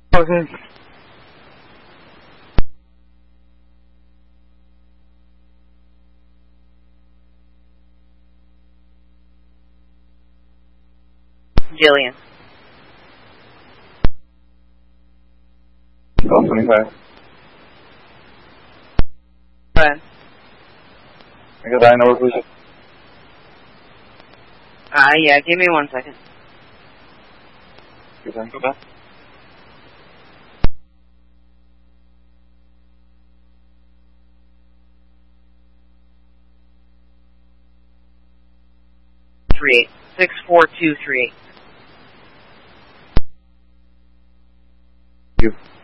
Okay. Jillian. Golf 25. Go ahead. I got I know please. Yeah, give me 1 second. Good time, go back. Three 64238. You.